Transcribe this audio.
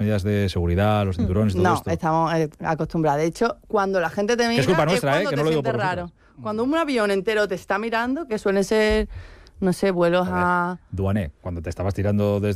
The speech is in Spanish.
medidas de seguridad, los cinturones, todo esto? No, estamos acostumbrados. De hecho, cuando la gente te mira, es culpa nuestra, cuando que te no lo digo sientes por raro. vosotras. Cuando un avión entero te está mirando, que suelen ser, no sé, vuelos a... Duané, cuando te estabas tirando desde